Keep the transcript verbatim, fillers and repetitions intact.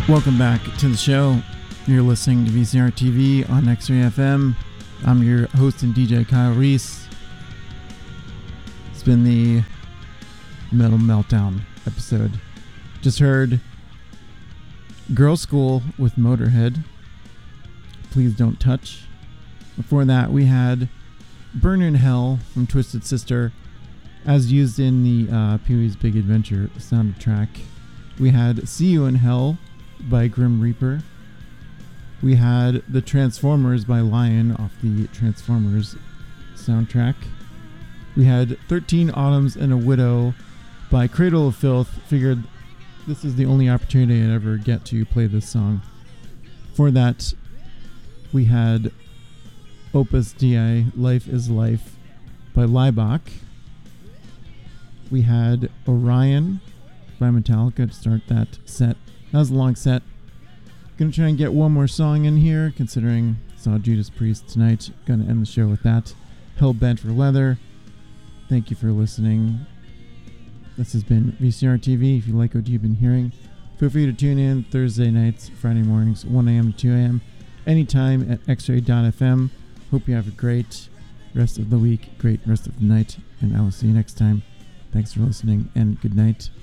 Welcome back to the show. You're listening to V C R T V on X-Ray F M. I'm your host and D J, Kyle Reese. It's been the Metal Meltdown episode. Just heard Girls' School with Motorhead, Please Don't Touch. Before that, we had Burn in Hell from Twisted Sister, as used in the uh, Pee-wee's Big Adventure soundtrack. We had See You in Hell by Grim Reaper. We had The Transformers by Lion off the Transformers soundtrack. We had thirteen Autumns and a Widow by Cradle of Filth. Figured this is the only opportunity I'd ever get to play this song. For that, we had Opus Dei, Life is Life by Laibach. We had Orion by Metallica to start that set. That was a long set. Gonna try and get one more song in here, considering I saw Judas Priest tonight. Gonna end the show with that. Hellbent for Leather. Thank you for listening. This has been V C R T V. If you like what you've been hearing, feel free to tune in Thursday nights, Friday mornings, one a.m. to two a.m. anytime at x ray dot f m. Hope you have a great rest of the week, great rest of the night, and I will see you next time. Thanks for listening, and good night.